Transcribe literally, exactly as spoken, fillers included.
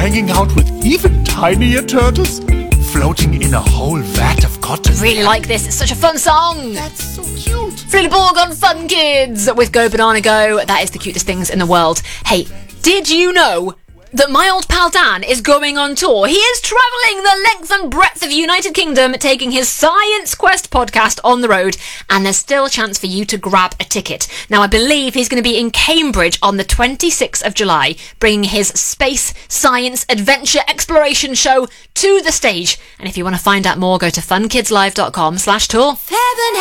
hanging out with even tinier turtles, floating in a whole vat of cotton. Really like this. It's such a fun song. That's so cute. Flippity-Borg on Fun Kids with Go Banana Go. That is the cutest things in the world. Hey, did you know that my old pal Dan is going on tour? He is travelling the length and breadth of the United Kingdom, taking his Science Quest podcast on the road, and there's still a chance for you to grab a ticket. Now, I believe he's going to be in Cambridge on the twenty-sixth of July, bringing his space, science, adventure, exploration show to the stage. And if you want to find out more, go to funkidslive.com slash tour.